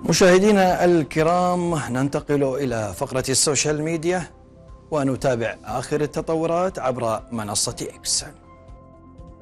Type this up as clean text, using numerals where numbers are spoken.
مشاهدينا الكرام، ننتقل إلى فقرة السوشيال ميديا ونتابع آخر التطورات عبر منصة إكس.